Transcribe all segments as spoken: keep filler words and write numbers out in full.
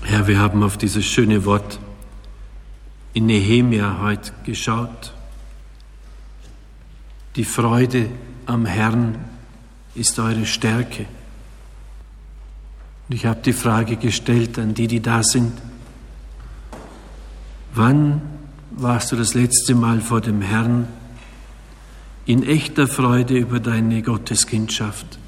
Herr, wir haben auf dieses schöne Wort in Nehemia heute geschaut. Die Freude am Herrn ist eure Stärke. Und ich habe die Frage gestellt an die, die da sind. Wann warst du das letzte Mal vor dem Herrn in echter Freude über deine Gotteskindschaft?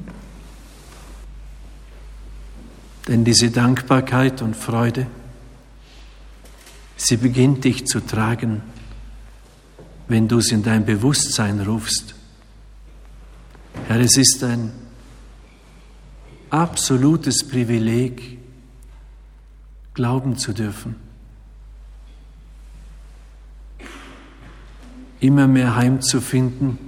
Denn diese Dankbarkeit und Freude, sie beginnt dich zu tragen, wenn du es in dein Bewusstsein rufst. Herr, es ist ein absolutes Privileg, glauben zu dürfen. Immer mehr heimzufinden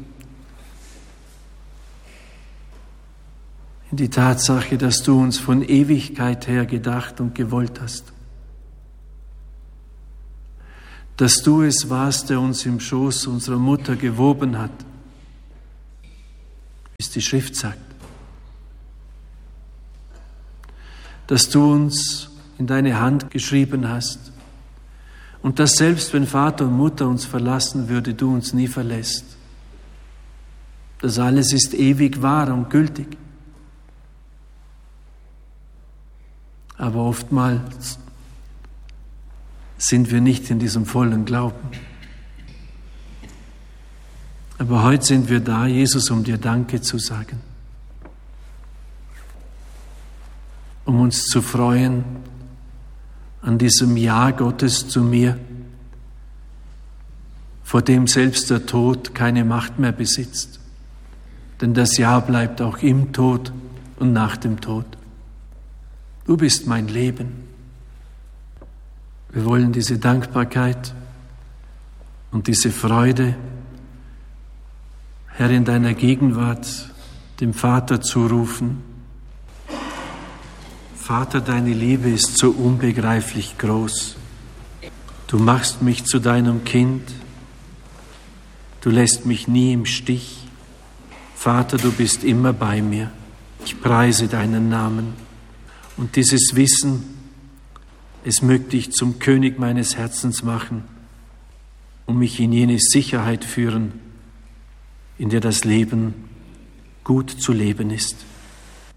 in die Tatsache, dass du uns von Ewigkeit her gedacht und gewollt hast. Dass du es warst, der uns im Schoß unserer Mutter gewoben hat, wie es die Schrift sagt. Dass du uns in deine Hand geschrieben hast und dass selbst wenn Vater und Mutter uns verlassen würde, du uns nie verlässt. Das alles ist ewig wahr und gültig. Aber oftmals sind wir nicht in diesem vollen Glauben. Aber heute sind wir da, Jesus, um dir Danke zu sagen. Um uns zu freuen an diesem Ja Gottes zu mir, vor dem selbst der Tod keine Macht mehr besitzt. Denn das Ja bleibt auch im Tod und nach dem Tod. Du bist mein Leben. Wir wollen diese Dankbarkeit und diese Freude, Herr, in deiner Gegenwart dem Vater zurufen. Vater, deine Liebe ist so unbegreiflich groß. Du machst mich zu deinem Kind. Du lässt mich nie im Stich. Vater, du bist immer bei mir. Ich preise deinen Namen. Und dieses Wissen, es möge dich zum König meines Herzens machen und mich in jene Sicherheit führen, in der das Leben gut zu leben ist.